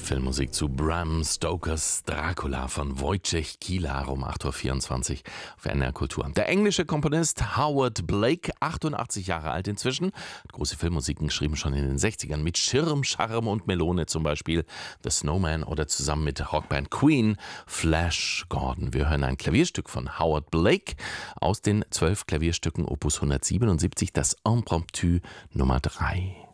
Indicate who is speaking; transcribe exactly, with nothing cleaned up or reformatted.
Speaker 1: Filmmusik zu Bram Stokers Dracula von Wojciech Kilar um acht Uhr vierundzwanzig auf N D R Kultur. Der englische Komponist Howard Blake, achtundachtzig Jahre alt inzwischen, hat große Filmmusiken geschrieben, schon in den sechzigern mit Schirm, Charme und Melone, zum Beispiel The Snowman oder zusammen mit der Rockband Queen Flash Gordon. Wir hören ein Klavierstück von Howard Blake aus den zwölf Klavierstücken Opus hundertsiebenundsiebzig, das Impromptu Nummer drei.